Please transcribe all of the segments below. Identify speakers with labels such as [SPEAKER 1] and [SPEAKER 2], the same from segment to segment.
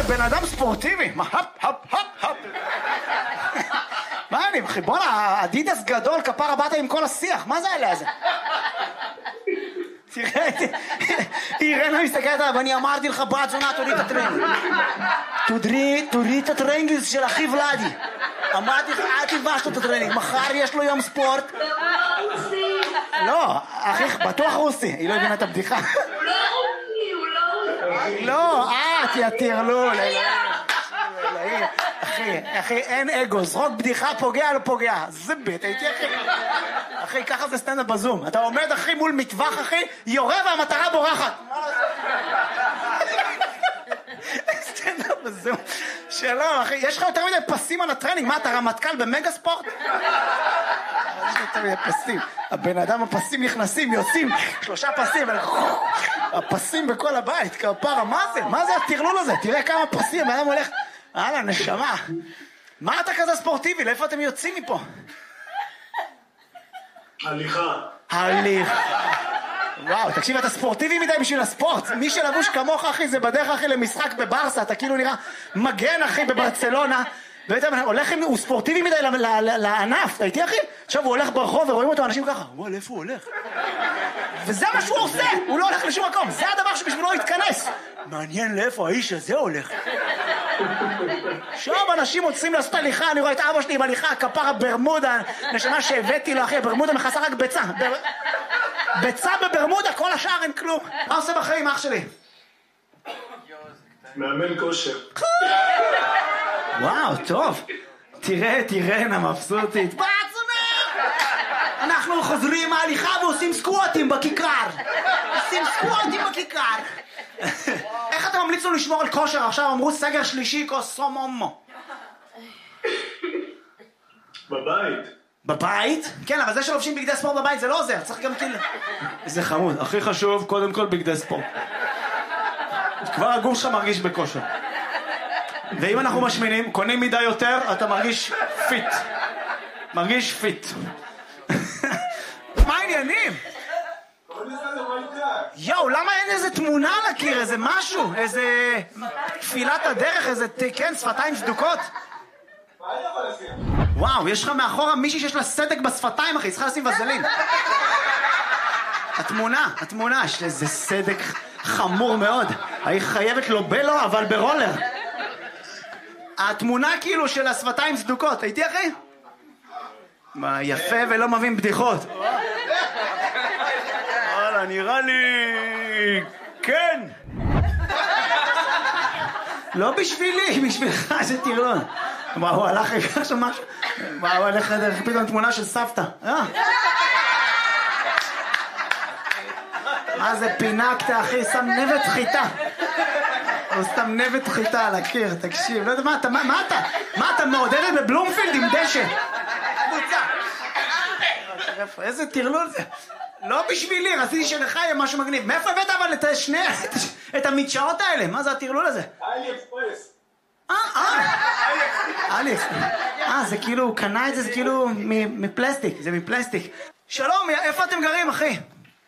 [SPEAKER 1] בן אדם ספורטיבי, מה, הפ. מה אני, אחי, בוא'נה, אדידס גדול, כפרה באת עם כל השיח, מה זה עליה זה? תראה, אירנה מסתכלת עליו, אני אמרתי לך, בת זונה, תוריד את הטרנינג. תוריד את הטרנינג של אחי ולדי. אמרתי לך, אל תלבש לו את הטרנינג, מחר יש לו יום ספורט. לא, אחי, בטוח רוסי, היא לא הבינה את הבדיחה.
[SPEAKER 2] הוא לא רוסי.
[SPEAKER 1] לא, תיאטרלול. אחי, אין אגו, זרוק בדיחה, פוגע לא פוגע. זה בית, הייתי אחי, ככה זה סטנדאפ בזום. אתה עומד אחי מול מטווח אחי, יורה והמטרה בורחת. סטנדאפ בזום. שלום אחי, יש לך יותר מדי פסים על הטרנינג, מה אתה רמטכ"ל במגה ספורט? יש לך יותר מדי פסים. הבן אדם הפסים נכנסים, יוצאים, 3 פסים, הפסים בכל הבית, כפרה, מה זה הטרלול הזה? תראה כמה פסים, הבן אדם הולך, הלאה, נשמה. מה אתה כזה ספורטיבי? לאיפה אתם יוצאים מפה? הליכה. וואו, תקשיב, אתה ספורטיבי מדי בשביל הספורט. מי שלבוש כמוך, אחי, זה בדרך, אחי, למשחק בברסה. אתה כאילו נראה מגן, אחי, בברצלונה. הוא ספורטיבי מדי לענף. אתה איתי, אחי? עכשיו הוא הולך ברחוב ורואים אותו אנשים ככה. וואו, לאיפה הוא הולך? וזה מה שהוא עושה. הוא לא הולך לשום מקום. זה הדבר שבשבילו יתכנס. מעניין לאיפה האיש הזה הולך. שוב אנשים מוצאים לעשות הליכה. אני רואה את אבא שלי עם הליכה, כפרה ברמודה. נשמה שהבאתי לו, אחי, ברמודה מכסה רק ביצה. ביצה בברמודה, כל השאר אין כלום. מה עושה בחיים, אח שלי?
[SPEAKER 3] מאמן כושר.
[SPEAKER 1] וואו, טוב. תראה, מבסוטית. אנחנו חוזרים מההליכה ועושים סקווטים בכיכר. איך אתה ממליץ לו לשמור על כושר? עכשיו אמרו סגר שלישי, קוסומומו. בבית? כן, אבל זה שלובשים בגדי ספורט בבית זה לא עוזר, צריך גם כאילו... איזה חמוד, הכי חשוב, קודם כל בגדי ספורט. כבר הגוף שלך מרגיש בכושר. ואם אנחנו משמינים, קונים מידה יותר, אתה מרגיש פיט. מה העניינים? יואו, למה אין איזה תמונה על הקיר, איזה משהו, איזה תפילת הדרך, איזה, כן, שפתיים סדוקות? וואו, יש לך מאחורה מישהי שיש לה סדק בשפתיים, אחי, צריכה לשים וזלין. התמונה, יש איזה סדק חמור מאוד. היא חייבת לו בלו, אבל ברולר. התמונה כאילו של השפתיים סדוקות, הייתי אחי? מה, יפה ולא מבין בדיחות. וואלה, נראה לי... כן. לא בשבילי, בשבילך, זה טירלון. מה, הוא הלך לקח שם משהו? מה, הוא הלך פתאום תמונה של סבתא. מה זה פינקת, אחי? שם נבט חיטה. הוא שם נבט חיטה על הקיר, תקשיב. לא יודע, מה אתה מעודדת בבלומפילד עם דשא? קבוצה. איזה טירלול זה. לא בשבילי, רציתי שלך יהיה משהו מגניב. מאיפה הבאת אבל את המדשאות האלה? מה זה הטירלול הזה? אלף. זה כאילו, הוא קנה את זה, זה כאילו מפלסטיק, זה מפלסטיק. שלום, איפה אתם גרים, אחי?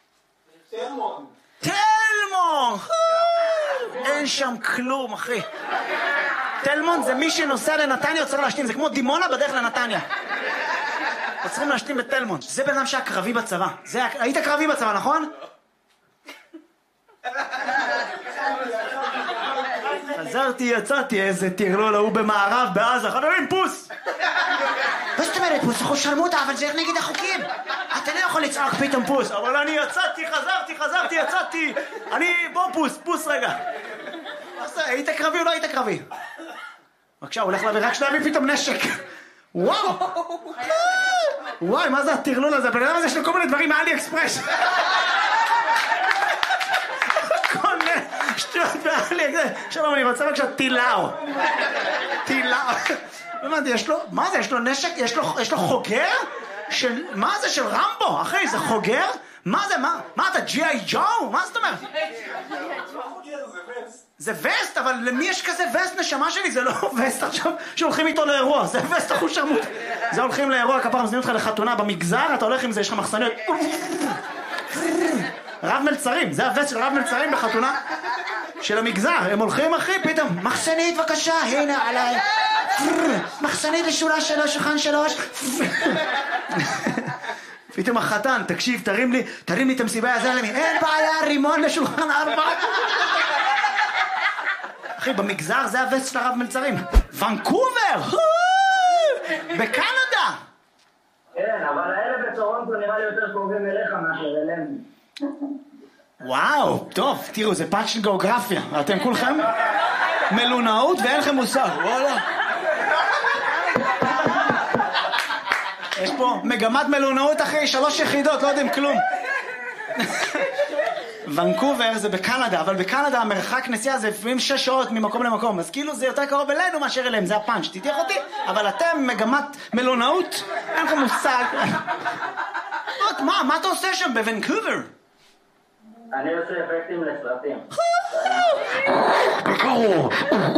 [SPEAKER 1] תלמון! אין שם כלום, אחי. תלמון זה מי שנוסע לנתניה צריך להשתים, זה כמו דימונה בדרך לנתניה. צריכים להשתים בתלמון. זה בן אדם שהיה קרבי בצבא. היית קרבי בצבא, נכון? חזרתי, יצאתי, איזה טירלול, הוא במערב, בעזה, חברים, פוס! מה זאת אומרת פוס? אנחנו שרמוטה, אבל זה נגד החוקים. אתה לא יכול לצעוק פתאום פוס. אבל אני יצאתי, חזרתי, יצאתי. בוא פוס רגע. היית קרבי או לא היית קרבי? בבקשה, הוא הולך להביא, רק שנביא פתאום נשק. וואי, מה זה הטירלול הזה? בן אדם הזה יש לו כל מיני דברים מאלי אקספרס. כל מיני שטויות באלי אקספרס. שלום, אני רוצה בבקשה טילאו. הבנתי, יש לו, מה זה? יש לו נשק? יש לו חוגר? מה זה? של רמבו? אחי, זה חוגר? מה זה? מה אתה? ג'י.איי ג'ו? מה זאת אומרת? זה וסט, אבל למי יש כזה וסט נשמה שלי? זה לא וסט עכשיו שהולכים איתו לאירוע, זה וסט אחוז שרמוט. זה הולכים לאירוע, כפרה מזמינים אותך לחתונה במגזר, אתה הולך עם זה, יש לך מחסניות. רב מלצרים, זה הווסט של רב מלצרים בחתונה. של המגזר, הם הולכים אחי, פתאום, מחסנית בבקשה, הנה עליי, מחסנית לשורה 3, שולחן 3, פתאום החתן, תקשיב, תרים לי את המסיבה, יעזר לי, אין בעיה, רימון לשולחן 4. אחי, במגזר זה הווסט של הרב מלצרים. ונקובר! בקנדה!
[SPEAKER 3] כן, אבל האלה בטורונטו נראה לי יותר קרובים אליך מאשר אליהם.
[SPEAKER 1] וואו, טוב, תראו, זה פאנץ' של גיאוגרפיה. אתם כולכם מלונאות ואין לכם מושג, וואלה. יש פה מגמת מלונאות אחרי 3 יחידות, לא יודעים כלום. ונקובר זה בקנדה, אבל בקנדה המרחק נסיעה זה לפעמים 6 שעות ממקום למקום, אז כאילו זה יותר קרוב אלינו מאשר אליהם, זה הפאנץ', תתייח אותי, אבל אתם מגמת מלונאות, אין לכם מושג. מה אתה עושה שם בוונקובר?
[SPEAKER 3] אני עושה אפקטים לסרטים.
[SPEAKER 4] בקרוב.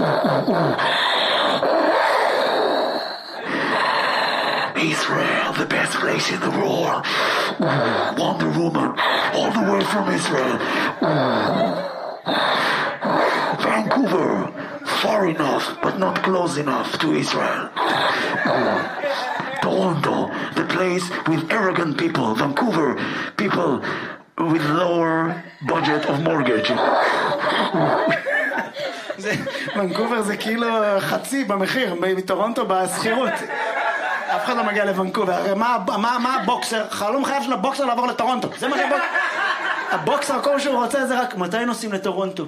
[SPEAKER 4] Israel, the best place in the world. Wonder Woman, all the way from Israel. Vancouver, far enough, but not close enough to Israel. Toronto, the place with arrogant people. Vancouver, people with lower budget of mortgage.
[SPEAKER 1] ונקובר זה כאילו חצי במחיר, מטורונטו בסחירות. אף אחד לא מגיע לוונקובר, הרי מה הבוקסר? חלום חייב של הבוקסר לעבור לטורונטו, זה מה שהבוקסר... הבוקסר, כל שהוא רוצה זה רק מתי נוסעים לטורונטו.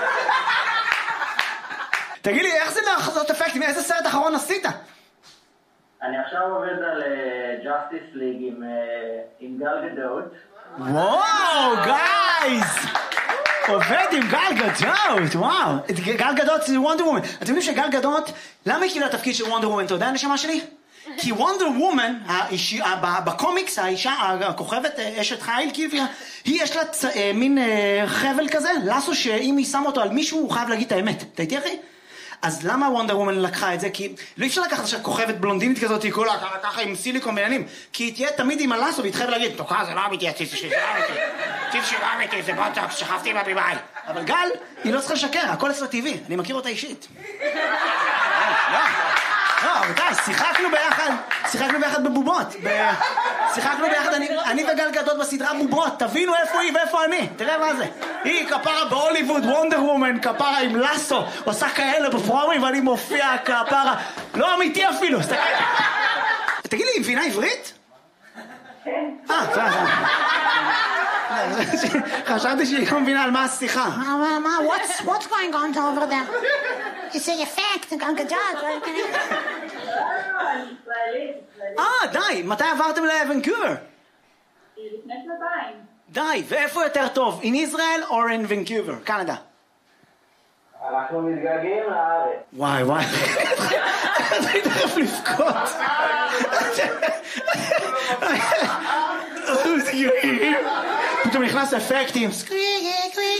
[SPEAKER 1] תגיד לי, איך זה לעשות אפקטים? איזה סרט אחרון עשית?
[SPEAKER 3] אני עכשיו עובד על Justice League עם גל גדות.
[SPEAKER 1] וואו, גייז! עובד עם גל גדות, וואו. גל גדות זה וונדר וומן. אתם יודעים שגל גדות, למה היא קיבלה תפקיד של וונדר וומן? אתה יודע הנשמה שלי? כי וונדר וומן, בקומיקס, האישה, הכוכבת, אשת חיל, היא יש לה מין חבל כזה, לסו שאם היא שמה אותו על מישהו, הוא חייב להגיד את האמת. אתה איתי אחי? אז למה וונדר וומן לקחה את זה? כי לא אפשר לקחת עכשיו כוכבת בלונדינית כזאת, היא כולה ככה עם סיליקון בעניינים, כי היא תהיה תמיד עם הלסו, והיא תחייב להגיד, תוקע, זה לא אמיתי, הציף שלי, זה לא אמיתי, הציף שלי לא אמיתי, זה בוטוקס, שכבתי בבימאי. אבל גל, היא לא צריכה לשקר, הכל אצלה טבעי, אני מכיר אותה אישית. לא, רבותיי, שיחקנו ביחד בבובות. שיחקנו ביחד, אני וגל גדות בסדרה בובות. תבינו איפה היא ואיפה אני. תראה מה זה. היא כפרה בהוליווד, וונדר וומן, כפרה עם לסו, עושה כאלה בפרומי ואני מופיע כפרה. לא אמיתי אפילו. תגיד לי, היא מבינה עברית?
[SPEAKER 3] כן.
[SPEAKER 1] חשבתי שהיא לא מבינה על מה השיחה.
[SPEAKER 5] What's going on over there? You say effect, גל גדות.
[SPEAKER 1] די, מתי עברתם לוונקובר?
[SPEAKER 2] לפני 2
[SPEAKER 1] די, ואיפה יותר טוב? In Israel or in Vancouver? קנדה.
[SPEAKER 3] אנחנו מתגעגעים לארץ.
[SPEAKER 1] וואי. אני תכף לבכות. פתאום נכנס אפקטים.
[SPEAKER 5] Squeaky,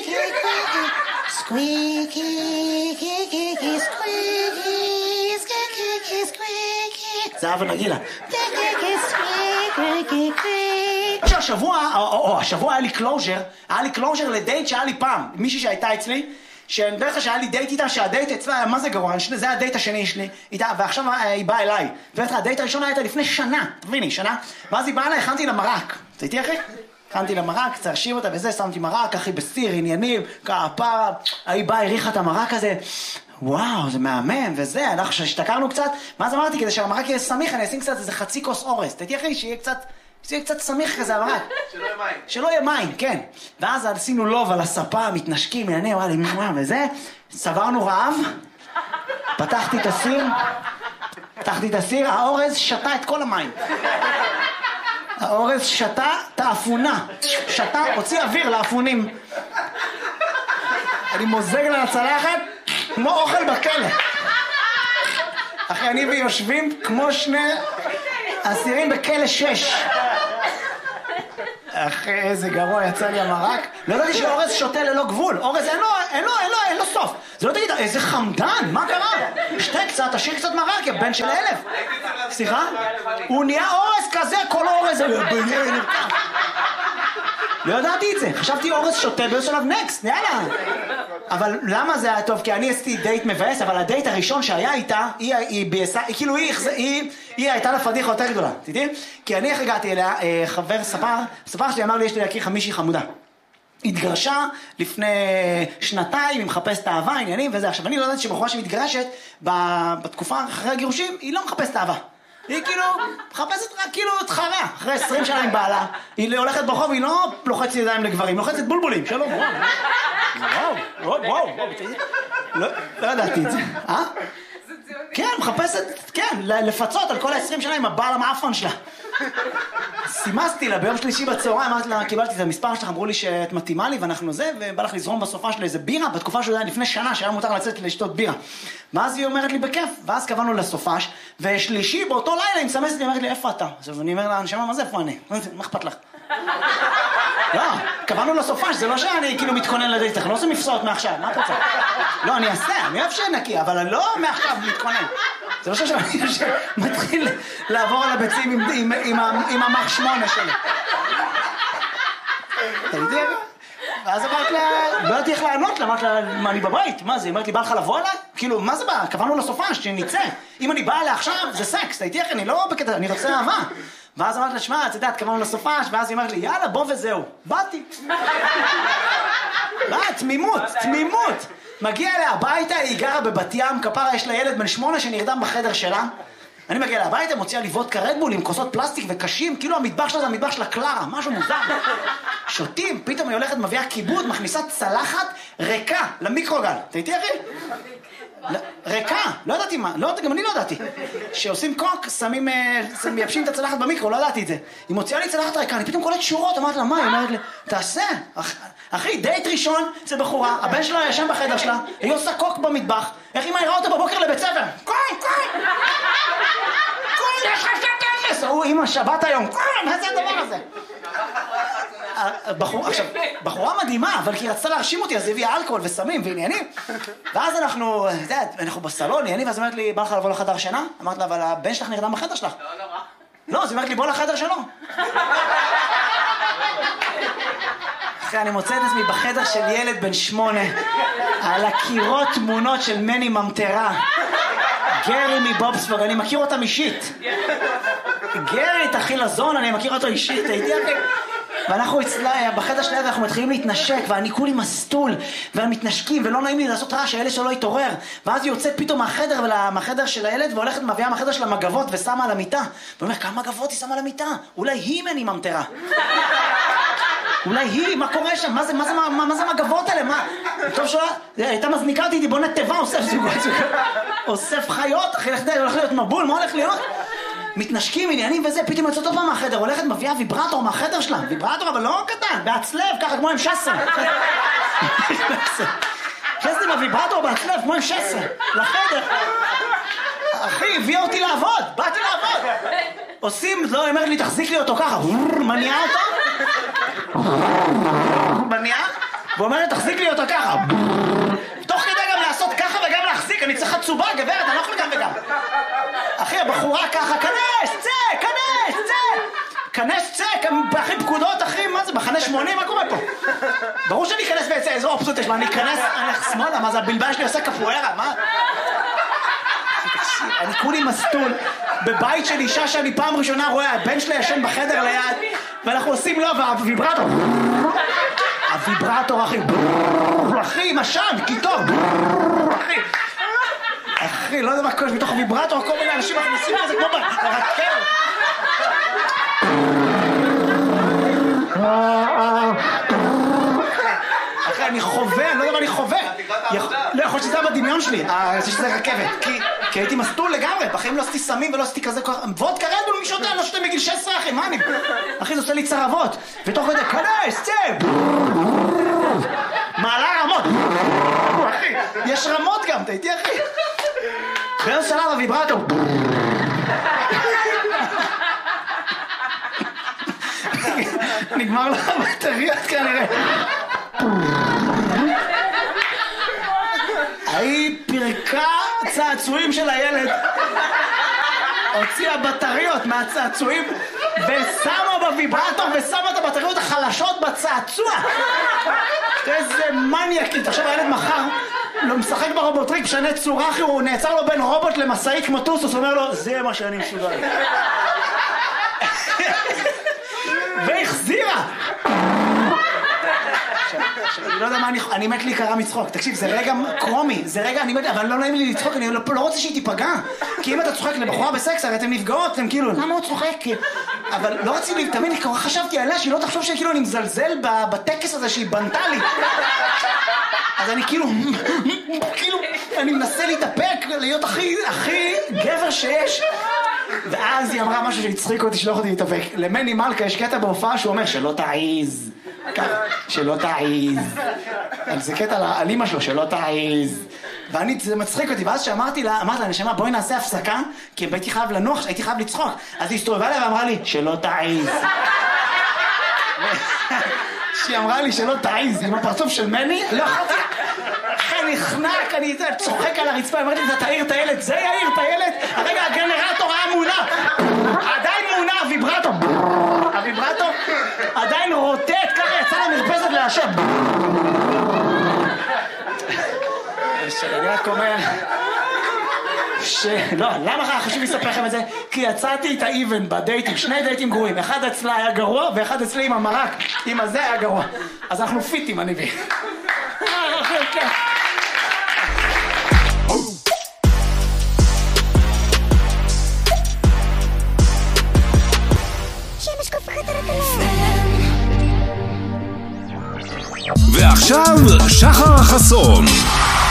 [SPEAKER 5] squeaky, squeaky.
[SPEAKER 1] זה אבא נגילה.
[SPEAKER 5] Squeaky.
[SPEAKER 1] השבוע היה לי קלוז'ר לדייט שהיה לי פעם. מישהי שהייתה אצלי, שאני בדרך כלל שהיה לי דייט איתה, שהדייט אצלה, מה זה גרוע? זה הדייט השני שלי איתה, ועכשיו היא באה אליי. ובטח, הדייט הראשון הייתה לפני שנה, תביני, שנה. ואז היא באה אליי, הכנתי לה מרק. אתה איתי אחי? הכנתי לה מרק, צרשיב אותה וזה, שמתי מרק, אחי בסיר, עניינים, כעפה, היא באה, הריחה את המרק הזה. וואו, זה מהמם, וזה, אנחנו השתכרנו קצת. ואז אמרתי, כדי שהמרק יהיה סמיך, אני אשים קצת איזה חצי כוס אורז. אתה איתי אחי, שיהיה קצת סמיך כזה המרק. שלא יהיה מים, כן. ואז עשינו לוב על הספה, מתנשקים, עניינים, וואלה, וזה. סברנו רעב, פתחתי את הסיר, האורז שתה את כל המים. האורז שתה את האפונה. הוציא אוויר לאפונים. אני מוזג לה לצלחת כמו אוכל בכלא. אחי, אני ויושבים כמו שני אסירים בכלא 6. אחי, איזה גרוע יצא לי המרק. לא ידעתי שאורז שותה ללא גבול. אורז אין לו סוף. זה לא תגיד, איזה חמדן, מה קרה? שתה קצת, תשאיר קצת מרק, יא בן של 1000. סליחה? הוא נהיה אורז כזה, כל אורז. לא ידעתי את זה. חשבתי אורז שותה באיזשהו שלב נקסט, יאללה. אבל למה זה היה טוב? כי אני עשיתי דייט מבאס, אבל הדייט הראשון שהיה איתה, היא הייתה לה פדיחה יותר גדולה, תדעי? כי אני איך הגעתי אליה, חבר ספר שלי אמר לי, יש לי להכיר מישהי חמודה. התגרשה לפני 2 היא מחפשת אהבה, עניינים וזה. עכשיו, אני לא יודעת שבחורה שמתגרשת בתקופה אחרי הגירושים, היא לא מחפשת אהבה. היא כאילו מחפשת רק כאילו את חרה. אחרי 20 שנה עם בעלה, היא הולכת ברחוב, היא לא לוחצת ידיים לגברים, היא לוחצת בולבולים. שלום, וואו, לא ידעתי את זה. כן, מחפשת, כן, לפצות על כל 20 שנה עם הבעל המאפון שלה. סימסתי לה ביום שלישי בצהריים, אמרתי לה, קיבלתי את המספר שלך, אמרו לי שאת מתאימה לי ואנחנו זה, ובא לך לזרום בסופה של איזה בירה, בתקופה שזה היה לפני שנה שהיה מותר לצאת לשתות בירה. ואז היא אומרת לי בכיף, ואז קבענו לסופש, ושלישי באותו לילה היא מסמסת לי, אומרת לי, איפה אתה? עכשיו אני אומר לה, נשמה, מה זה איפה אני? מה אכפת לך? לא, קבענו לסופש, זה לא שאני כאילו מתכונן לדייט, אני לא עושה מפסעות מעכשיו, מה את רוצה? לא, אני אעשה, אני אוהב שנקי, אבל אני לא מעכשיו מתכונן. זה לא שאני מתחיל לעבור על הביצים עם המח 8 שלי. אתה יודע? ואז אמרת לה, לא יודעת איך לענות לה, אמרת לה, מה אני בבית? מה זה? אמרת לי, בא לך לבוא אליי? כאילו, מה זה בא? קבענו לסופש, שנצא. אם אני באה אליה עכשיו, זה סקס, אתה איתי, אני לא בקטע, אני רוצה אהבה. ואז אמרת לה, שמע, את יודעת, קבענו לסופש, ואז היא אמרת לי, יאללה, בוא וזהו. באתי. תמימות. מגיע אליה הביתה, היא גרה בבת ים, כפרה, יש לה ילד בן 8 שנרדם בחדר שלה. אני מגיע אליה הביתה, מוציאה לי וודקה רדבול עם כוסות פלסטיק וקשים, כאילו המטבח שלה זה המטבח של הקלרה, משהו מוזר. שותים, פתאום היא הולכת, מביאה כיבוד, מכניסה צלחת ריקה למיקרוגל. אתה איתי, אחי? ריקה, לא ידעתי מה, גם אני לא ידעתי. שעושים קוק, מייבשים את הצלחת במיקרו, לא ידעתי את זה. היא מוציאה לי צלחת ריקה, אני פתאום קולט שורות, אמרת לה, מה? היא אומרת לי, תעשה. אחי, דייט ראשון, זה בחורה, הבן שלה ישן בחדר שלה, היא עושה קוק במטבח, איך היא מעירה אותו בבוקר לבית ספר? קוק! יש לך שת אפס! אמא, שבת היום, מה זה הדבר הזה? עכשיו, בחורה מדהימה, אבל כי היא רצתה להרשים אותי, אז הביאה אלכוהול וסמים ועניינים. ואז אנחנו בסלון, עניינים, ואז אומרת לי, בא לך לבוא לחדר שינה? אמרת לה, אבל הבן שלך נרדם בחדר שלך. לא, אז היא אומרת לי, בוא לחדר שלו. אחרי, אני מוצא את עצמי בחדר של ילד בן 8, על הקירות תמונות של מני ממטרה. גרי מבובספוג, אני מכיר אותם אישית. גרי, את אחי לזון, אני מכיר אותו אישית, הייתי אחי. ואנחנו בחדר של הילד אנחנו מתחילים להתנשק, ואני כולי מסטול, ומתנשקים, ולא נעים לי לעשות רעש, הילד שלא יתעורר. ואז היא יוצאת פתאום מהחדר של הילד, והולכת מביאה מהחדר של המגבות ושמה על המיטה. ואומר, כמה מגבות היא שמה על המיטה? אולי היא מני ממטרה. אולי היא, מה קורה שם? מה זה מגבות האלה? מה? טוב שלה, הייתה מזניקה אותי, היא בונה טבע, אוסף זוגות, אוסף חיות, אחי, הולך להיות מבול, מה הולך להיות? מתנשקים, עניינים וזה, פתאום יוצאות עוד פעם מהחדר, הולכת מביאה ויברטור מהחדר שלה, ויברטור אבל לא קטן, בהצלב, ככה כמו עם שסר. חסתי בוויברטור בהצלב, כמו עם שסר, לחדר. אחי, הביאה אותי לעבוד, באתי לעבוד. עושים, לא, היא אומרת לי, תחזיק לי אותו ככה, מניעה אותו. מניעה, ואומרת, תחזיק לי אותו ככה. תוך כדי גם לעשות ככה וגם להחזיק, אני צריך חצובה, גברת, אני לא יכול גם וגם. אחי, הבחורה ככה, כנס, צא, כנס, צא, אחי, פקודות, אחי, מה זה, בחנה 80, מה קורה פה? ברור שאני אכנס ויצא, איזו אופציות יש, מה, אני אכנס, אני אלך שמאלה, מה זה, הבלבל שלי עושה קפוארה, מה? אני כולי מסטול, בבית של אישה שאני פעם ראשונה רואה, הבן שלי ישן בחדר ליד, ואנחנו עושים לו, הוויברטור, אחי, משן, קיטור, אחי, לא יודע מה קורה, מתוך הוויברטור, כל מיני אנשים מכניסים לזה כמו ברכבת. אחי, אני חווה, אני לא יודע מה אני חווה. לא, יכול שזה היה בדמיון שלי, שזה רכבת. כי הייתי מסטול לגמרי, בחיים לא עשיתי סמים ולא עשיתי כזה כוח. וודקה רדבול, מי שותה, לא שותה מגיל 16, אחי, מה אני? אחי, זה עושה לי צרבות. ותוך כדי, כנס, צא! מעלה רמות. אחי, יש רמות גם, אתה איתי, אחי? באיזה שלב הוויברטור. נגמר לך בטריות כנראה. היא פירקה צעצועים של הילד, הוציאה בטריות מהצעצועים ושמה בוויברטור ושמה את הבטריות החלשות בצעצוע. איזה מניאקית. עכשיו הילד מחר לא משחק ברובוטריק, משנה צורה, אחי, הוא נעצר לו בין רובוט למשאית כמו טוסוס, אומר לו, זה מה שאני מסוגל. והחזירה! אני לא יודע מה אני מת להיקרא מצחוק. תקשיב, זה רגע קרומי, זה רגע, אני מת, אבל לא נעים לי לצחוק, אני לא רוצה שהיא תיפגע. כי אם אתה צוחק לבחורה בסקס, הרי אתם נפגעות, אתם כאילו, למה הוא צוחק? אבל לא רציתי, תמיד, חשבתי עליה שהיא לא תחשוב שכאילו אני מזלזל בטקס הזה שהיא בנתה לי. אז אני כאילו, אני מנסה להתאפק, להיות הכי גבר שיש. ואז היא אמרה משהו שהצחיק אותי, שלוח אותי להתאפק. למני מלכה יש קטע בהופעה שהוא אומר, שלא תעיז. שלא תעיז. זה קטע על אמא שלו, שלא תעיז. ואני, זה מצחיק אותי, ואז שאמרתי לה, נשמה, בואי נעשה הפסקה, כי הייתי חייב לנוח, הייתי חייב לצחוק. אז היא הסתובבה לה ואמרה לי, שלא תעיז. שהיא אמרה לי שלא תעיז, עם הפרצוף של מני, לא יכולתי. אחרי נחנק, אני צוחק על הרצפה, אמרתי, אתה תעיר את הילד, זה יעיר את הילד? הרגע הגנרטור היה מונע, עדיין מונע, הוויברטור עדיין רוטט, ככה יצא למרפסת להשם. אני רק אומר לא, למה חשוב לספר לכם את זה? כי יצאתי את האיבן בדייטים, 2 דייטים גרועים, אחד אצלה היה גרוע ואחד אצלי עם המרק, עם הזה היה גרוע. אז אנחנו פיטים, אני בי.
[SPEAKER 6] ועכשיו שחר חסון.